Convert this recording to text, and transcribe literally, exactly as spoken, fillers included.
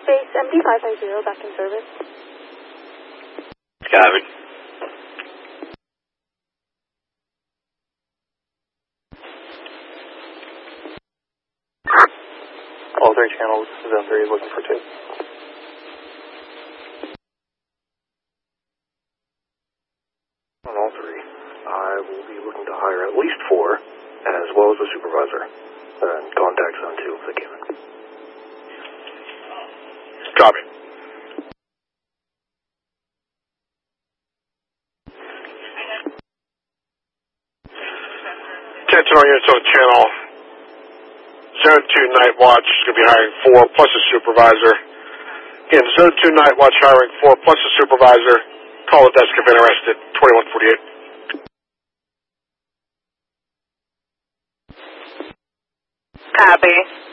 Base M D five five zero back in service. Copy. All three channels, zone three is looking for two. On all three, I will be looking to hire at least four, as well as a supervisor, and contact zone two if they can. Copy. Attention all units on channel. Zone two Night Watch is going to be hiring four plus a supervisor. Again, Zone two Night Watch hiring four plus a supervisor. Call the desk if interested, twenty-one forty-eight. Copy.